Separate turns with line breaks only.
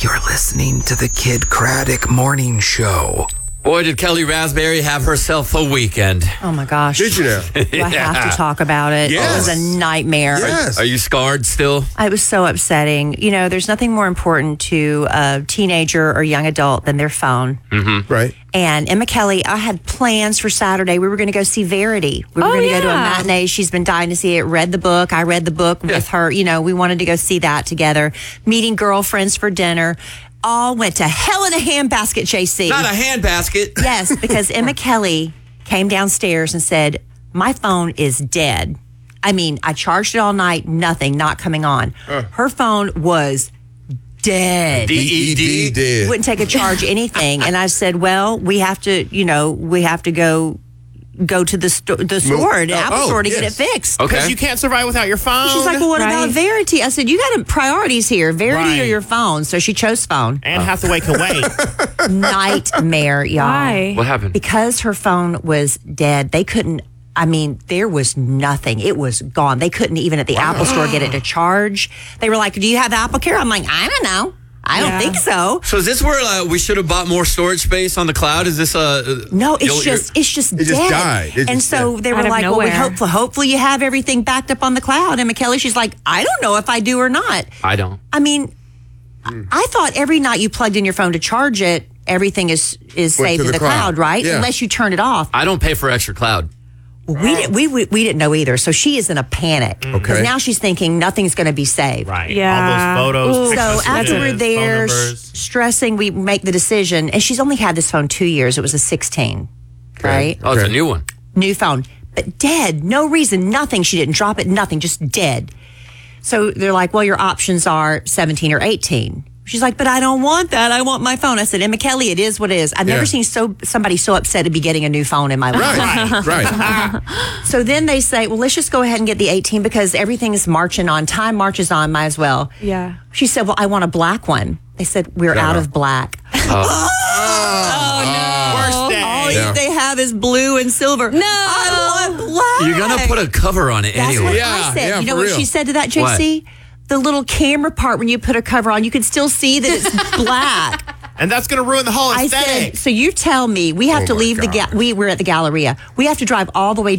You're listening to the Kid Craddock Morning Show.
Boy, did Kelly Raspberry have herself a weekend.
Oh, my gosh.
Did you know?
Do I have to talk about it?
Yes.
It was a nightmare.
Yes.
Are you scarred still?
It was so upsetting. You know, there's nothing more important to a teenager or young adult than their phone.
Mm-hmm.
Right.
And Emma Kelly, I had plans for Saturday. We were going to go see Verity. We were going to go to a matinee. She's been dying to see it. Read the book. I read the book with her. You know, we wanted to go see that together. Meeting girlfriends for dinner. All went to hell in a handbasket, JC.
Not a handbasket.
Yes, because Emma Kelly came downstairs and said, my phone is dead. I mean, I charged it all night, nothing, not coming on. Her phone was dead.
DED.
Dead.
Wouldn't take a charge, anything. And I said, well, we have to go to the store, the Apple store to get it fixed.
Okay.
Because you can't survive without your phone.
She's like, well, what about Verity? I said, you got priorities here, Verity or your phone. So she chose phone.
Anne Hathaway can wait.
Nightmare, y'all.
Why?
What happened?
Because her phone was dead. They couldn't, there was nothing. It was gone. They couldn't even at the Apple store get it to charge. They were like, do you have Apple Care? I'm like, I don't know. I don't think so.
So is this where we should have bought more storage space on the cloud? Is this
No, it's just dead.
It just died. It
and
just
so
died.
they were
Out of
like, well, we
nowhere.
hopefully you have everything backed up on the cloud. And McKelly, she's like, I don't know if I do or not.
I don't.
I mean, I thought every night you plugged in your phone to charge it, everything is saved
to
in
the
the cloud, right?
Yeah.
Unless you turn it off.
I don't pay for extra cloud.
We didn't know either. So she is in a panic because
Okay.
now she's thinking nothing's going to be saved.
Right.
Yeah.
All those photos.
Ooh.
So
text
after we're
messages,
there
phone numbers.
stressing, we make the decision. And she's only had this phone 2 years. It was a 16, right?
Oh, it's a
Okay.
new one.
New phone, but dead. No reason, nothing. She didn't drop it, nothing, just dead. So they're like, well, your options are 17 or 18. She's like, but I don't want that. I want my phone. I said, Emma Kelly, it is what it is. I've never seen somebody so upset to be getting a new phone in my life.
Right.
So then they say, well, let's just go ahead and get the 18 because everything is marching on. Time marches on, might as well.
Yeah.
She said, well, I want a black one. They said, we're out of black.
Worst day.
All
Yeah.
they have is blue and silver. No. I want black.
You're going to put a cover on it
That's
anyway.
what
Yeah,
I said.
yeah,
You know
for
what
real.
she said to that, JC? The little camera part when you put a cover on, you can still see that it's black.
And that's going to ruin the whole
I
aesthetic.
said, so you tell me we have to
my
leave
God.
we were at the Galleria. We have to drive all the way